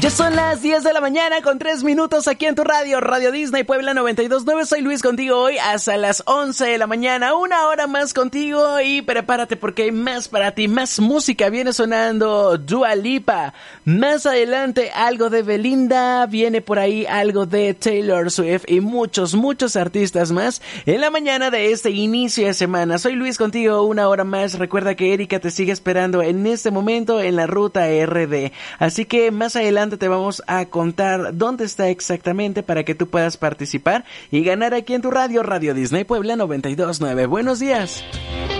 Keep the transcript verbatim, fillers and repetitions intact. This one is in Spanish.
Ya son las diez de la mañana con tres minutos aquí en tu radio, Radio Disney Puebla noventa y dos punto nueve. Soy Luis contigo hoy hasta las once de la mañana, una hora más contigo y prepárate porque hay más para ti, más música. Viene sonando Dua Lipa, más adelante algo de Belinda, viene por ahí algo de Taylor Swift y muchos, muchos artistas más en la mañana de este inicio de semana. Soy Luis contigo una hora más. Recuerda que Erika te sigue esperando en este momento en la ruta R D, así que más adelante te vamos a contar dónde está exactamente para que tú puedas participar y ganar aquí en tu radio, Radio Disney Puebla noventa y dos punto nueve. Buenos días.